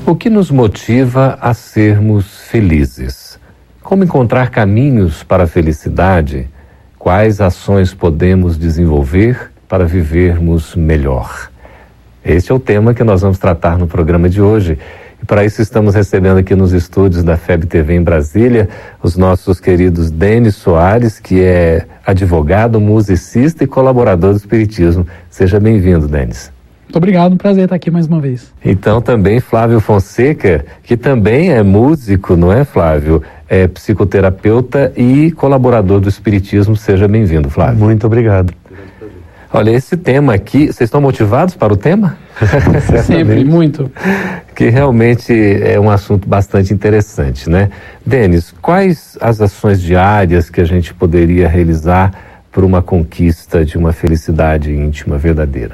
O que nos motiva a sermos felizes? Como encontrar caminhos para a felicidade? Quais ações podemos desenvolver para vivermos melhor? Este é o tema que nós vamos tratar no programa de hoje. E para isso estamos recebendo aqui nos estúdios da FEB TV em Brasília os nossos queridos Denis Soares, que é advogado, musicista e colaborador do Espiritismo. Seja bem-vindo, Denis. Muito obrigado, um prazer estar aqui mais uma vez. Então também Flávio Fonseca, que também é músico, não é, Flávio? É psicoterapeuta e colaborador do Espiritismo. Seja bem-vindo, Flávio. Muito obrigado. Olha, esse tema aqui, vocês estão motivados para o tema? Sempre, muito. Que realmente é um assunto bastante interessante, né? Denis, quais as ações diárias que a gente poderia realizar por uma conquista de uma felicidade íntima verdadeira?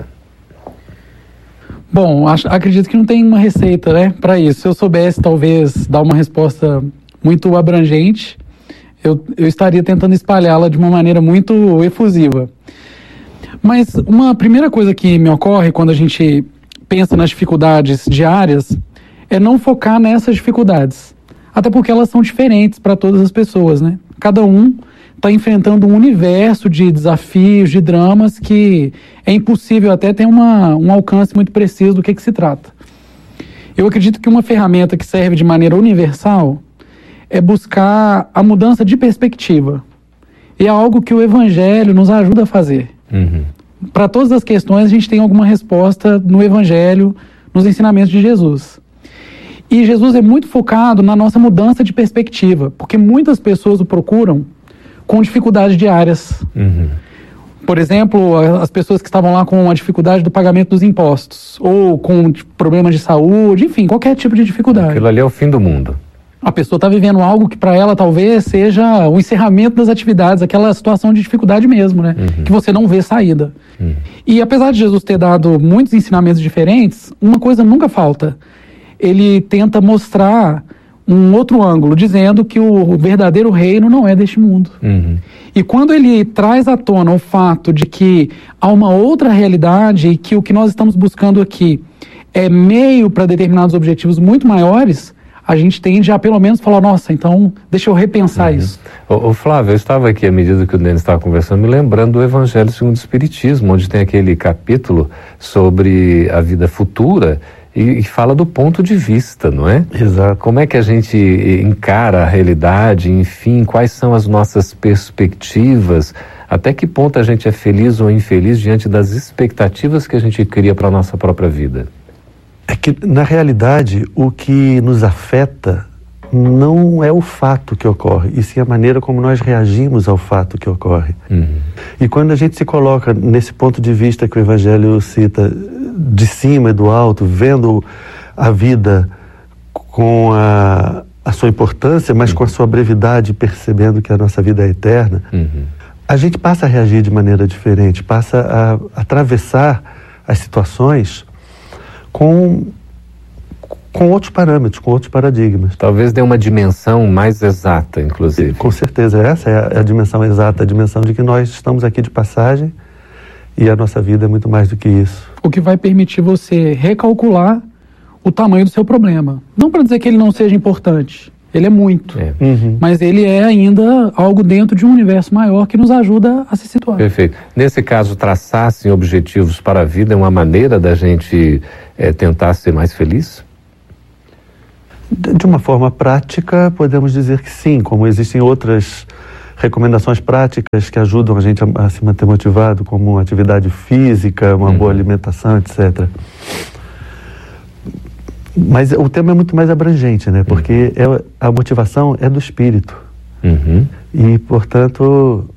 Bom, acredito que não tem uma receita, né, para isso. Se eu soubesse, talvez, dar uma resposta muito abrangente, eu estaria tentando espalhá-la de uma maneira muito efusiva. Mas uma primeira coisa que me ocorre quando a gente pensa nas dificuldades diárias é não focar nessas dificuldades. Até porque elas são diferentes para todas as pessoas, né? Cada um está enfrentando um universo de desafios, de dramas que é impossível até ter um alcance muito preciso do que se trata. Eu acredito que uma ferramenta que serve de maneira universal é buscar a mudança de perspectiva. E é algo que o Evangelho nos ajuda a fazer. Para todas as questões, a gente tem alguma resposta no Evangelho, nos ensinamentos de Jesus. E Jesus é muito focado na nossa mudança de perspectiva, porque muitas pessoas o procuram com dificuldades diárias. Por exemplo, as pessoas que estavam lá com a dificuldade do pagamento dos impostos, ou com problemas de saúde, enfim, qualquer tipo de dificuldade. Aquilo ali é o fim do mundo. A pessoa está vivendo algo que para ela talvez seja o encerramento das atividades, aquela situação de dificuldade mesmo, né? Que você não vê saída. E apesar de Jesus ter dado muitos ensinamentos diferentes, uma coisa nunca falta. Ele tenta mostrar um outro ângulo, dizendo que o verdadeiro reino não é deste mundo. E quando ele traz à tona o fato de que há uma outra realidade e que o que nós estamos buscando aqui é meio para determinados objetivos muito maiores, a gente tende a pelo menos falar, nossa, então deixa eu repensar isso. Ô Flávio, eu estava aqui, à medida que o Denis estava conversando, me lembrando do Evangelho segundo o Espiritismo, onde tem aquele capítulo sobre a vida futura e fala do ponto de vista, não é? Exato. Como é que a gente encara a realidade, enfim, quais são as nossas perspectivas, até que ponto a gente é feliz ou infeliz diante das expectativas que a gente cria para a nossa própria vida? É que, na realidade, o que nos afeta não é o fato que ocorre, e sim a maneira como nós reagimos ao fato que ocorre. E quando a gente se coloca nesse ponto de vista que o Evangelho cita, de cima e do alto, vendo a vida com a sua importância, mas com a sua brevidade, percebendo que a nossa vida é eterna, a gente passa a reagir de maneira diferente, passa a atravessar as situações com outros parâmetros, com outros paradigmas. Talvez dê uma dimensão mais exata, inclusive. Com certeza, essa é a dimensão exata, a dimensão de que nós estamos aqui de passagem e a nossa vida é muito mais do que isso. O que vai permitir você recalcular o tamanho do seu problema. Não para dizer que ele não seja importante, ele é muito, mas ele é ainda algo dentro de um universo maior que nos ajuda a se situar. Perfeito. Nesse caso, traçar-se objetivos para a vida é uma maneira da gente tentar ser mais feliz? De uma forma prática, podemos dizer que sim, como existem outras recomendações práticas que ajudam a gente a se manter motivado, como atividade física, uma boa alimentação, etc. Mas o tema é muito mais abrangente, né? Porque a motivação é do espírito. E, portanto,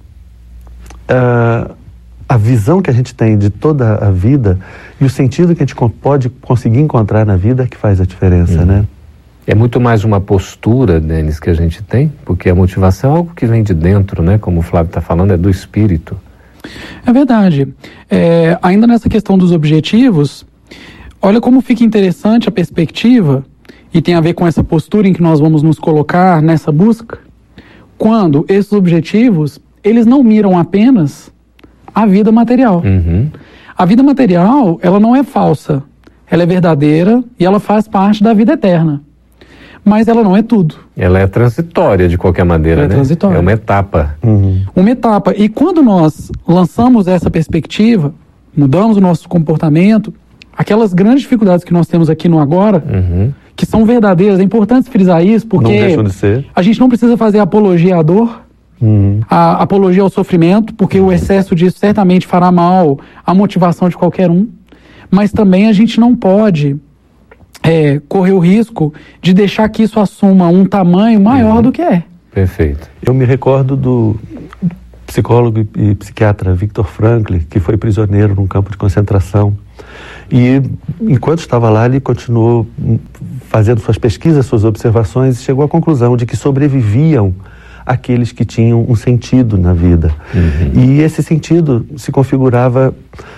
a visão que a gente tem de toda a vida e o sentido que a gente pode conseguir encontrar na vida é que faz a diferença, né? É muito mais uma postura, Denis, que a gente tem, porque a motivação é algo que vem de dentro, né? Como o Flávio está falando, é do espírito. É verdade. Ainda nessa questão dos objetivos, olha como fica interessante a perspectiva, e tem a ver com essa postura em que nós vamos nos colocar nessa busca, quando esses objetivos, eles não miram apenas a vida material. A vida material, ela não é falsa, ela é verdadeira e ela faz parte da vida eterna. Mas ela não é tudo. Ela é transitória de qualquer maneira, ela é transitória. É uma etapa. Uma etapa. E quando nós lançamos essa perspectiva, mudamos o nosso comportamento, aquelas grandes dificuldades que nós temos aqui no agora, que são verdadeiras, é importante frisar isso, porque não deixam de ser. A gente não precisa fazer apologia à dor, a apologia ao sofrimento, porque o excesso disso certamente fará mal à motivação de qualquer um, mas também a gente não pode correr o risco de deixar que isso assuma um tamanho maior do que é. Perfeito. Eu me recordo do psicólogo e psiquiatra Viktor Frankl, que foi prisioneiro num campo de concentração. E enquanto estava lá, ele continuou fazendo suas pesquisas, suas observações, e chegou à conclusão de que sobreviviam aqueles que tinham um sentido na vida. E esse sentido se configurava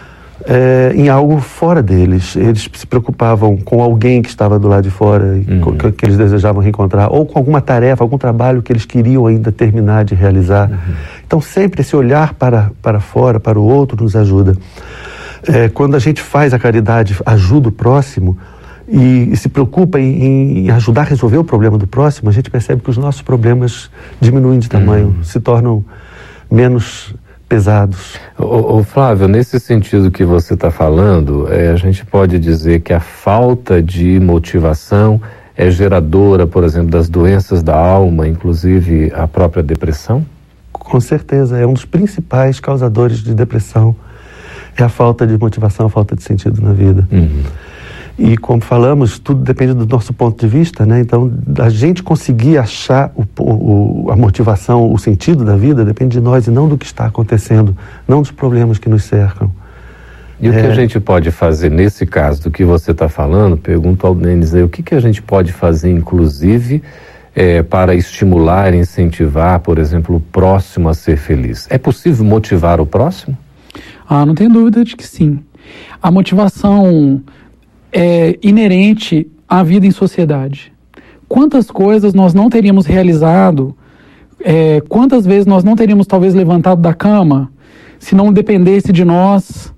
em algo fora deles. Eles se preocupavam com alguém que estava do lado de fora, que eles desejavam reencontrar, ou com alguma tarefa, algum trabalho que eles queriam ainda terminar de realizar. Então sempre esse olhar para fora, para o outro, nos ajuda. Quando a gente faz a caridade, ajuda o próximo e se preocupa em ajudar a resolver o problema do próximo, a gente percebe que os nossos problemas diminuem de tamanho, se tornam menos pesados. Ô Flávio, nesse sentido que você está falando, a gente pode dizer que a falta de motivação é geradora, por exemplo, das doenças da alma, inclusive a própria depressão? Com certeza, é um dos principais causadores de depressão. É a falta de motivação, a falta de sentido na vida. E como falamos, tudo depende do nosso ponto de vista, né? Então, a gente conseguir achar a motivação, o sentido da vida, depende de nós e não do que está acontecendo, não dos problemas que nos cercam. E o que a gente pode fazer nesse caso do que você está falando? Pergunto ao Denis aí, o que a gente pode fazer, inclusive, para estimular, incentivar, por exemplo, o próximo a ser feliz? É possível motivar o próximo? Não tenho dúvida de que sim. A motivação é inerente à vida em sociedade. Quantas coisas nós não teríamos realizado, quantas vezes nós não teríamos talvez levantado da cama, se não dependesse de nós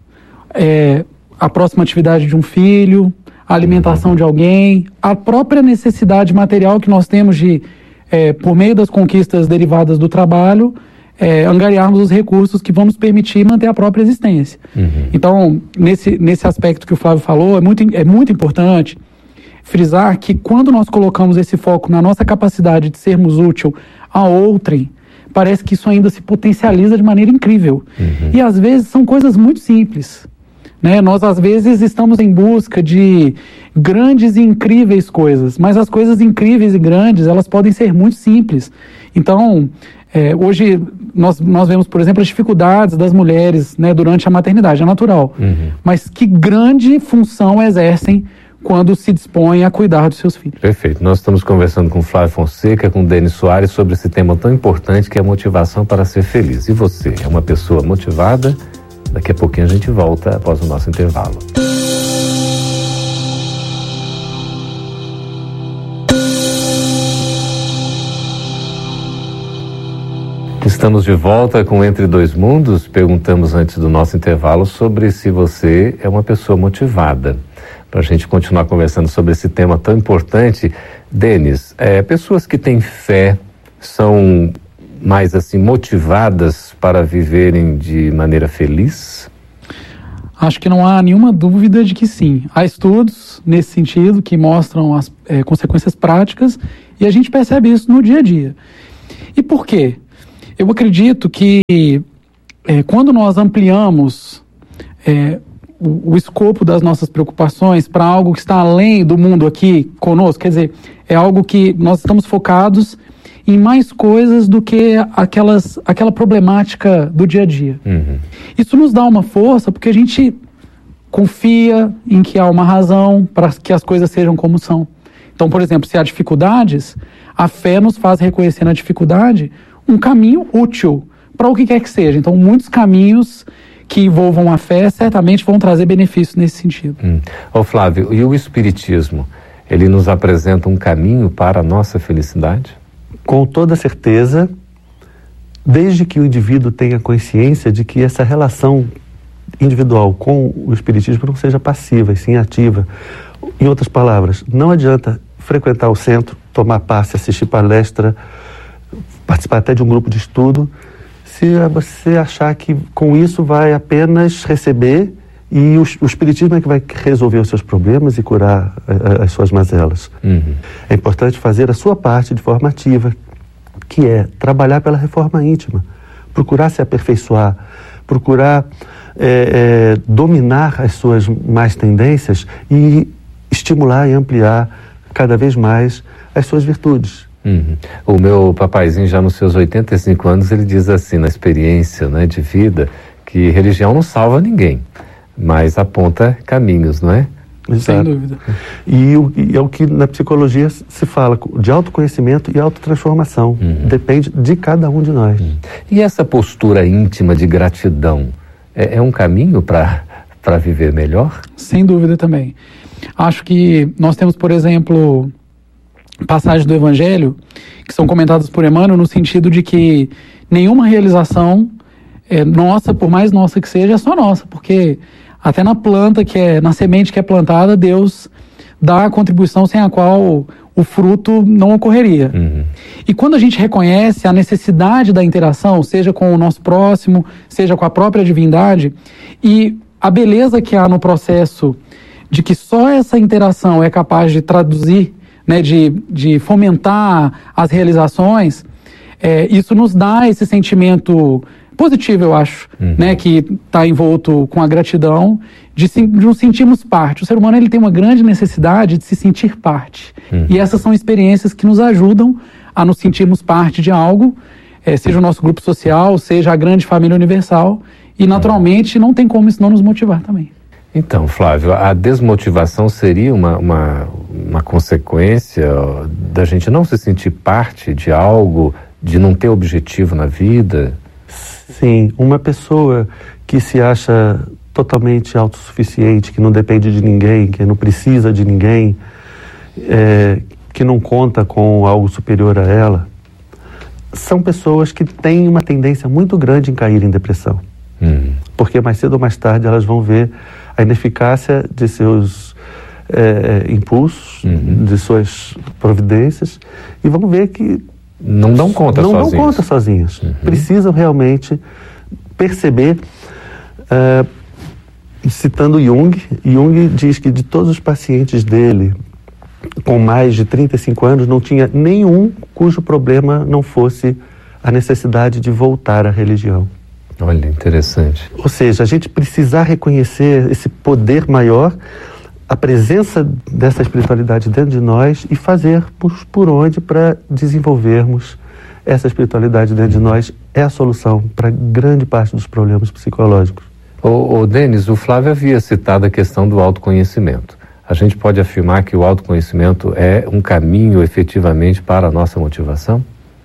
a próxima atividade de um filho, a alimentação de alguém, a própria necessidade material que nós temos de, por meio das conquistas derivadas do trabalho, angariarmos os recursos que vão nos permitir manter a própria existência. Então, nesse aspecto que o Flávio falou, é muito importante frisar que quando nós colocamos esse foco na nossa capacidade de sermos útil a outrem, parece que isso ainda se potencializa de maneira incrível. E às vezes são coisas muito simples, né? Nós às vezes estamos em busca de grandes e incríveis coisas, mas as coisas incríveis e grandes, elas podem ser muito simples. Então, hoje nós vemos, por exemplo, as dificuldades das mulheres, né, durante a maternidade, é natural. Mas que grande função exercem quando se dispõem a cuidar dos seus filhos. Perfeito. Nós estamos conversando com Flávio Fonseca, com Denis Soares, sobre esse tema tão importante que é a motivação para ser feliz. E você, é uma pessoa motivada? Daqui a pouquinho a gente volta após o nosso intervalo. Estamos de volta com Entre Dois Mundos. Perguntamos antes do nosso intervalo sobre se você é uma pessoa motivada. Para a gente continuar conversando sobre esse tema tão importante, Denis, pessoas que têm fé são mais assim motivadas para viverem de maneira feliz? Acho que não há nenhuma dúvida de que sim. Há estudos nesse sentido que mostram as consequências práticas e a gente percebe isso no dia a dia. E por quê? Eu acredito que quando nós ampliamos o escopo das nossas preocupações para algo que está além do mundo aqui conosco, quer dizer, é algo que nós estamos focados em mais coisas do que aquela problemática do dia a dia. Isso nos dá uma força porque a gente confia em que há uma razão para que as coisas sejam como são. Então, por exemplo, se há dificuldades, a fé nos faz reconhecer na dificuldade um caminho útil para o que quer que seja. Então, muitos caminhos que envolvam a fé certamente vão trazer benefícios nesse sentido. Ô Flávio, e o Espiritismo, ele nos apresenta um caminho para a nossa felicidade? Com toda certeza, desde que o indivíduo tenha consciência de que essa relação individual com o Espiritismo não seja passiva, e sim ativa. Em outras palavras, não adianta frequentar o centro, tomar passe, assistir palestra, participar até de um grupo de estudo, se você achar que com isso vai apenas receber e o Espiritismo é que vai resolver os seus problemas e curar as suas mazelas. É importante fazer a sua parte de forma ativa, que é trabalhar pela reforma íntima, procurar se aperfeiçoar, procurar dominar as suas más tendências e estimular e ampliar cada vez mais as suas virtudes. O meu papaizinho, já nos seus 85 anos, ele diz assim, na experiência, né, de vida, que religião não salva ninguém, mas aponta caminhos, não é? Exato. Sem dúvida. E é o que na psicologia se fala de autoconhecimento e autotransformação. Depende de cada um de nós. E essa postura íntima de gratidão é um caminho para viver melhor? Sem dúvida também. Acho que nós temos, por exemplo, passagens do Evangelho que são comentadas por Emmanuel no sentido de que nenhuma realização nossa, por mais nossa que seja, é só nossa, porque até na planta, na semente que é plantada, Deus dá a contribuição sem a qual o fruto não ocorreria. E quando a gente reconhece a necessidade da interação, seja com o nosso próximo, seja com a própria divindade, e a beleza que há no processo de que só essa interação é capaz de traduzir, né, de fomentar as realizações, isso nos dá esse sentimento positivo, eu acho, né, que está envolto com a gratidão, de nos sentirmos parte. O ser humano ele tem uma grande necessidade de se sentir parte. E essas são experiências que nos ajudam a nos sentirmos parte de algo, seja o nosso grupo social, seja a grande família universal, e naturalmente não tem como isso não nos motivar também. Então, Flávio, a desmotivação seria uma consequência da gente não se sentir parte de algo, de não ter objetivo na vida? Sim, uma pessoa que se acha totalmente autossuficiente, que não depende de ninguém, que não precisa de ninguém, que não conta com algo superior a ela, são pessoas que têm uma tendência muito grande em cair em depressão. Porque mais cedo ou mais tarde elas vão ver a ineficácia de seus impulsos, de suas providências, e vão ver que não dão conta sozinhas. Precisam realmente perceber. Citando Jung diz que de todos os pacientes dele com mais de 35 anos, não tinha nenhum cujo problema não fosse a necessidade de voltar à religião. Olha, interessante. Ou seja, a gente precisar reconhecer esse poder maior, a presença dessa espiritualidade dentro de nós e fazermos por onde para desenvolvermos essa espiritualidade dentro de nós é a solução para grande parte dos problemas psicológicos. Denis, o Flávio havia citado a questão do autoconhecimento. A gente pode afirmar que o autoconhecimento é um caminho efetivamente para a nossa motivação?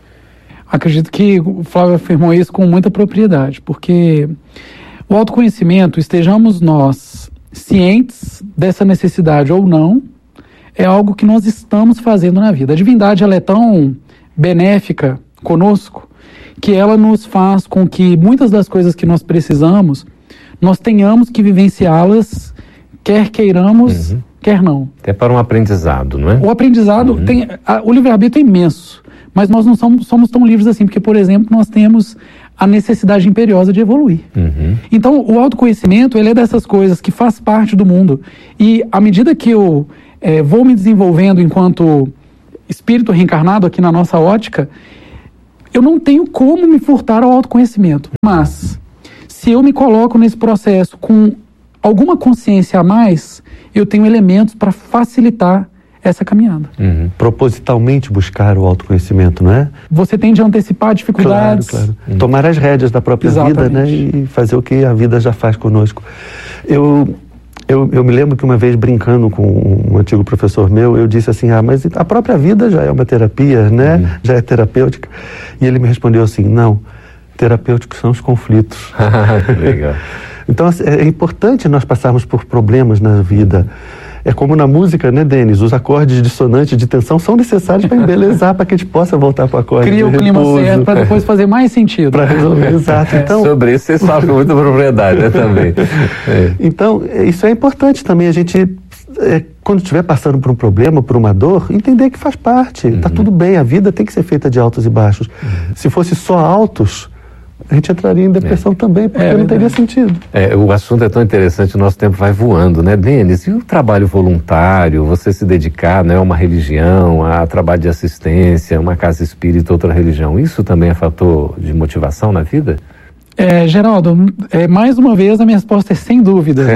Acredito que o Flávio afirmou isso com muita propriedade, porque o autoconhecimento, estejamos nós cientes dessa necessidade ou não, é algo que nós estamos fazendo na vida. A divindade ela é tão benéfica conosco que ela nos faz com que muitas das coisas que nós precisamos, nós tenhamos que vivenciá-las, quer queiramos, quer não. É para um aprendizado, não é? O aprendizado o livre-arbítrio é imenso, mas nós não somos tão livres assim, porque, por exemplo, nós temos a necessidade imperiosa de evoluir. Então, o autoconhecimento, ele é dessas coisas que faz parte do mundo. E à medida que eu vou me desenvolvendo enquanto espírito reencarnado aqui na nossa ótica, eu não tenho como me furtar ao autoconhecimento. Mas, se eu me coloco nesse processo com alguma consciência a mais, eu tenho elementos para facilitar essa caminhada. Propositalmente buscar o autoconhecimento, não é? Você tende a antecipar dificuldades. Claro. Tomar as rédeas da própria vida, né? E fazer o que a vida já faz conosco. Eu me lembro que uma vez, brincando com um antigo professor meu, eu disse assim, mas a própria vida já é uma terapia, né? Já é terapêutica. E ele me respondeu assim, não, terapêuticos são os conflitos. Legal. Então, é importante nós passarmos por problemas na vida. É como na música, né, Denis? Os acordes dissonantes de tensão são necessários para embelezar, para que a gente possa voltar para o acorde Cria de o clima repouso, certo para depois fazer mais sentido. para resolver, exato. Então, sobre isso vocês falam com muita propriedade, né, também. Então, isso é importante também, a gente, quando estiver passando por um problema, por uma dor, entender que faz parte, está tudo bem, a vida tem que ser feita de altos e baixos. Se fosse só altos, a gente entraria em depressão também, porque não teria sentido. O assunto é tão interessante, o nosso tempo vai voando, né, Denis? E o trabalho voluntário, você se dedicar, né, a uma religião, a trabalho de assistência, uma casa espírita, outra religião, isso também é fator de motivação na vida? Geraldo, mais uma vez a minha resposta é sem dúvida.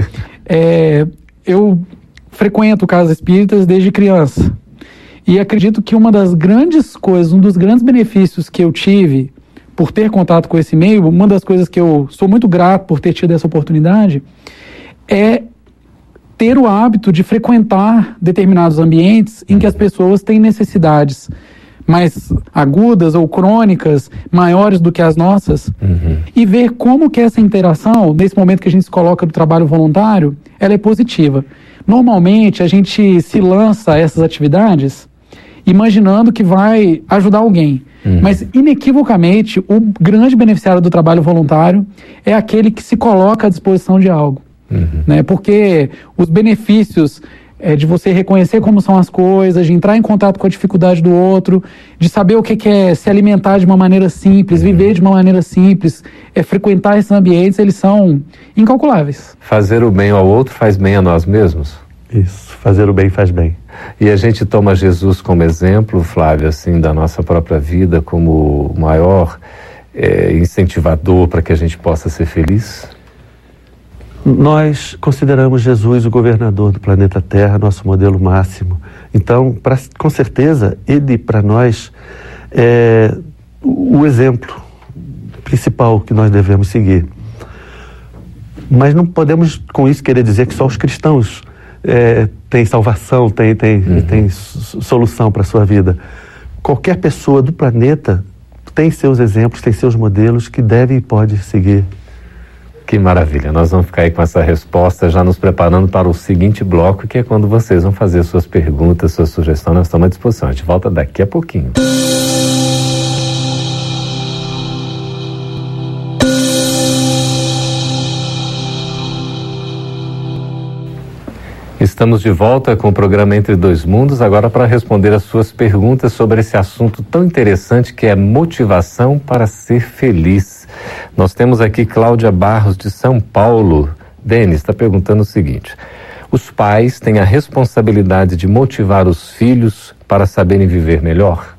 Eu frequento casas espíritas desde criança e acredito que uma das grandes coisas, um dos grandes benefícios que eu tive por ter contato com esse meio, uma das coisas que eu sou muito grato por ter tido essa oportunidade é ter o hábito de frequentar determinados ambientes em que as pessoas têm necessidades mais agudas ou crônicas, maiores do que as nossas, e ver como que essa interação, nesse momento que a gente se coloca do trabalho voluntário, ela é positiva. Normalmente, a gente se lança a essas atividades imaginando que vai ajudar alguém. Mas, inequivocamente, o grande beneficiário do trabalho voluntário é aquele que se coloca à disposição de algo. Né? Porque os benefícios de você reconhecer como são as coisas, de entrar em contato com a dificuldade do outro, de saber o que é se alimentar de uma maneira simples, viver de uma maneira simples, frequentar esses ambientes, eles são incalculáveis. Fazer o bem ao outro faz bem a nós mesmos? Isso, fazer o bem faz bem. E a gente toma Jesus como exemplo, Flávio, assim, da nossa própria vida, como o maior incentivador para que a gente possa ser feliz? Nós consideramos Jesus o governador do planeta Terra, nosso modelo máximo. Então, com certeza, ele para nós é o exemplo principal que nós devemos seguir. Mas não podemos com isso querer dizer que só os cristãos têm salvação, tem solução para a sua vida. Qualquer pessoa do planeta tem seus exemplos, tem seus modelos que deve e pode seguir. Que maravilha, nós vamos ficar aí com essa resposta, já nos preparando para o seguinte bloco, que é quando vocês vão fazer suas perguntas, suas sugestões, nós estamos à disposição. A gente volta daqui a pouquinho. Estamos de volta com o programa Entre Dois Mundos, agora para responder as suas perguntas sobre esse assunto tão interessante que é motivação para ser feliz. Nós temos aqui Cláudia Barros de São Paulo. Denis está perguntando o seguinte: os pais têm a responsabilidade de motivar os filhos para saberem viver melhor?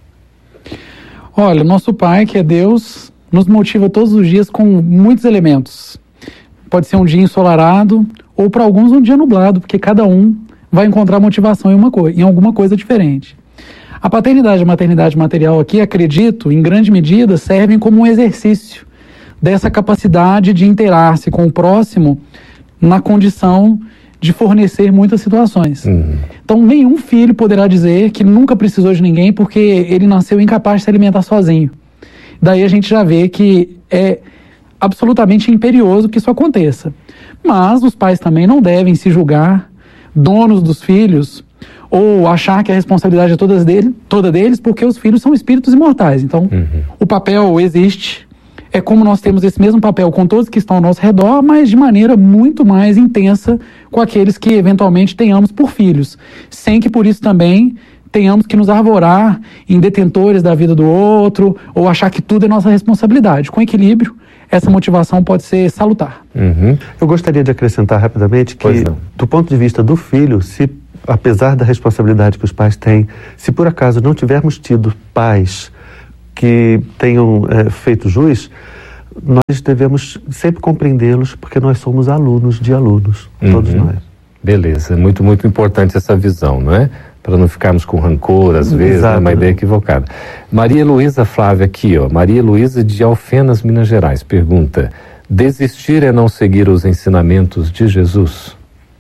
Olha, nosso Pai, que é Deus, nos motiva todos os dias com muitos elementos. Pode ser um dia ensolarado ou para alguns um dia nublado, porque cada um vai encontrar motivação em alguma coisa diferente. A paternidade e a maternidade material aqui, acredito, em grande medida, servem como um exercício dessa capacidade de interar-se com o próximo na condição de fornecer muitas situações. Então, nenhum filho poderá dizer que nunca precisou de ninguém porque ele nasceu incapaz de se alimentar sozinho. Daí a gente já vê que é absolutamente imperioso que isso aconteça. Mas os pais também não devem se julgar donos dos filhos ou achar que a responsabilidade é toda deles, porque os filhos são espíritos imortais. Então, o papel existe. É como nós temos esse mesmo papel com todos que estão ao nosso redor, mas de maneira muito mais intensa com aqueles que eventualmente tenhamos por filhos, sem que por isso também tenhamos que nos arvorar em detentores da vida do outro ou achar que tudo é nossa responsabilidade. Com equilíbrio, essa motivação pode ser salutar. Eu gostaria de acrescentar rapidamente que, do ponto de vista do filho, se apesar da responsabilidade que os pais têm, se por acaso não tivermos tido pais que tenham feito jus, nós devemos sempre compreendê-los, porque nós somos alunos de alunos, todos nós. Beleza, muito, muito importante essa visão, não é? Para não ficarmos com rancor, às vezes, é uma ideia equivocada. Maria Luísa Flávia aqui, ó, Maria Luísa de Alfenas, Minas Gerais, pergunta: desistir é não seguir os ensinamentos de Jesus?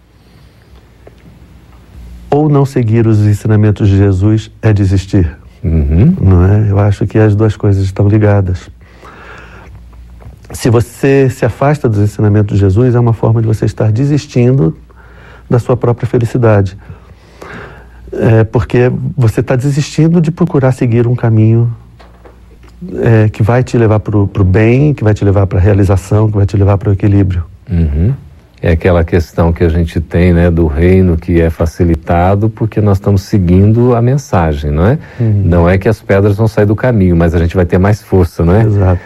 Ou não seguir os ensinamentos de Jesus é desistir? Não é? Eu acho que as duas coisas estão ligadas. Se você se afasta dos ensinamentos de Jesus, é uma forma de você estar desistindo da sua própria felicidade. Porque você está desistindo de procurar seguir um caminho que vai te levar para o bem, que vai te levar para a realização, que vai te levar para o equilíbrio. Uhum. É aquela questão que a gente tem, né, do reino que é facilitado porque nós estamos seguindo a mensagem, não é? Uhum. Não é que as pedras vão sair do caminho, mas a gente vai ter mais força, não é? Exato.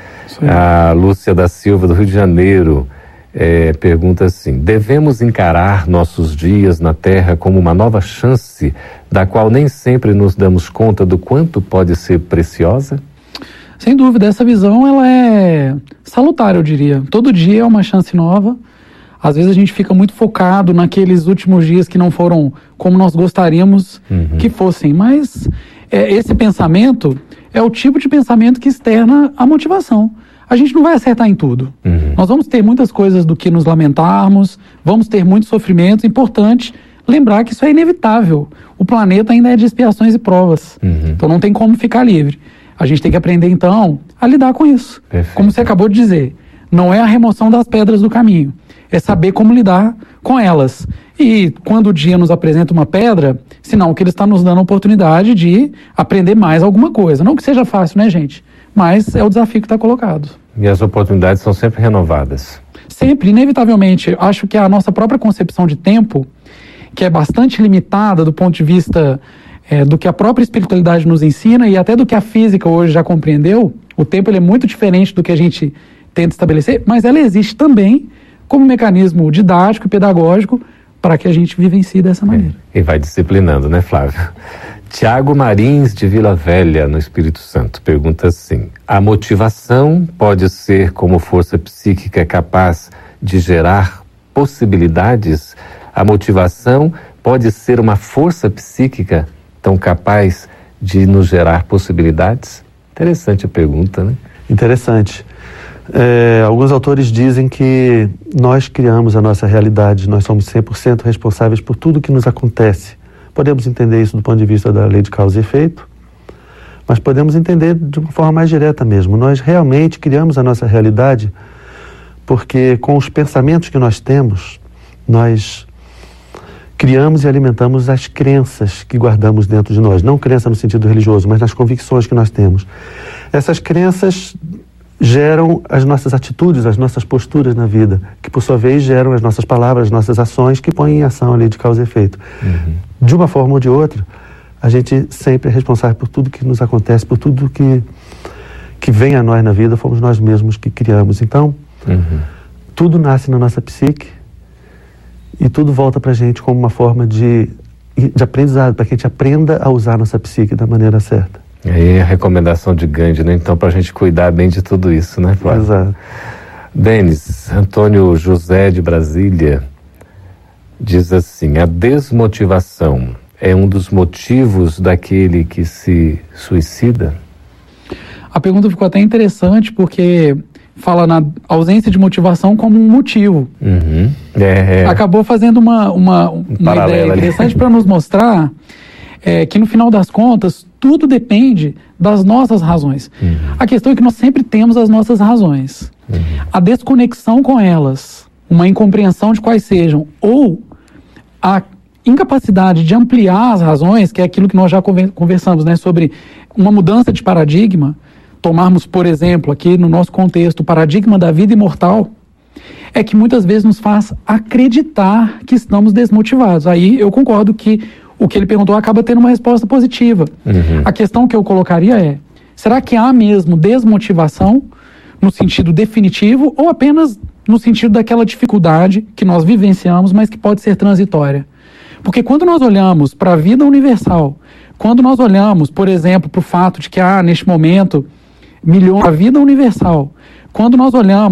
A Lúcia da Silva, do Rio de Janeiro, pergunta assim: devemos encarar nossos dias na Terra como uma nova chance, da qual nem sempre nos damos conta do quanto pode ser preciosa? Sem dúvida, essa visão ela é salutar, eu diria. Todo dia é uma chance nova. Às vezes a gente fica muito focado naqueles últimos dias que não foram como nós gostaríamos que fossem. Mas esse pensamento é o tipo de pensamento que externa a motivação. A gente não vai acertar em tudo. Nós vamos ter muitas coisas do que nos lamentarmos, vamos ter muitos sofrimentos. Importante lembrar que isso é inevitável. O planeta ainda é de expiações e provas. Então não tem como ficar livre. A gente tem que aprender, então, a lidar com isso. Perfeito. Como você acabou de dizer, não é a remoção das pedras do caminho, é saber como lidar com elas. E quando o dia nos apresenta uma pedra, sinal que ele está nos dando a oportunidade de aprender mais alguma coisa. Não que seja fácil, né, gente? Mas é o desafio que está colocado. E as oportunidades são sempre renovadas. Sempre, inevitavelmente. Acho que a nossa própria concepção de tempo, que é bastante limitada do ponto de vista do que a própria espiritualidade nos ensina e até do que a física hoje já compreendeu, o tempo ele é muito diferente do que a gente tenta estabelecer, mas ela existe também como mecanismo didático e pedagógico para que a gente vivencie dessa maneira. E vai disciplinando, né, Flávio? Tiago Marins, de Vila Velha, no Espírito Santo, pergunta assim: a motivação pode ser como força psíquica capaz de gerar possibilidades? A motivação pode ser uma força psíquica tão capaz de nos gerar possibilidades? Interessante a pergunta, né? Interessante. Alguns autores dizem que nós criamos a nossa realidade, nós somos 100% responsáveis por tudo que nos acontece. Podemos entender isso do ponto de vista da lei de causa e efeito, mas podemos entender de uma forma mais direta mesmo. Nós realmente criamos a nossa realidade porque com os pensamentos que nós temos, nós criamos e alimentamos as crenças que guardamos dentro de nós. Não crença no sentido religioso, mas nas convicções que nós temos. Essas crenças geram as nossas atitudes, as nossas posturas na vida, que por sua vez geram as nossas palavras, as nossas ações, que põem em ação a lei de causa e efeito. De uma forma ou de outra, a gente sempre é responsável por tudo que nos acontece, por tudo que vem a nós na vida, fomos nós mesmos que criamos. Então, tudo nasce na nossa psique e tudo volta para a gente como uma forma de aprendizado, para que a gente aprenda a usar a nossa psique da maneira certa. E aí a recomendação de Gandhi, né? Então, para a gente cuidar bem de tudo isso, né, Flávio? Exato. Denis, Antônio José de Brasília diz assim: a desmotivação é um dos motivos daquele que se suicida? A pergunta ficou até interessante porque fala na ausência de motivação como um motivo. Acabou fazendo uma ideia interessante para nos mostrar que no final das contas tudo depende das nossas razões. A questão é que nós sempre temos as nossas razões. A desconexão com elas, uma incompreensão de quais sejam, ou a incapacidade de ampliar as razões, que é aquilo que nós já conversamos, né, sobre uma mudança de paradigma. Tomarmos, por exemplo, aqui no nosso contexto, o paradigma da vida imortal, é que muitas vezes nos faz acreditar que estamos desmotivados. Aí eu concordo que o que ele perguntou acaba tendo uma resposta positiva. A questão que eu colocaria é: será que há mesmo desmotivação no sentido definitivo ou apenas no sentido daquela dificuldade que nós vivenciamos, mas que pode ser transitória? Porque quando nós olhamos para a vida universal, quando nós olhamos, por exemplo, para o fato de que há, neste momento, milhões, a vida universal, quando nós olhamos